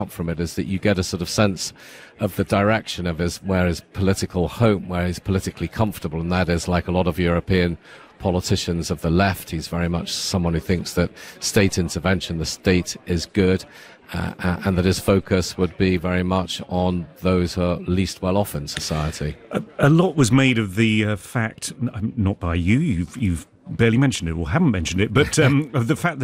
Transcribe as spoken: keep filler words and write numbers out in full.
from it is that you get a sort of sense of the direction of his, where his political home, where he's politically comfortable, and that is, like a lot of European politicians of the left, he's very much someone who thinks that state intervention, the state is good, uh, and that his focus would be very much on those who are least well off in society. A, a lot was made of the uh, fact, not by you, you've, you've barely mentioned it or haven't mentioned it, but um, of the fact that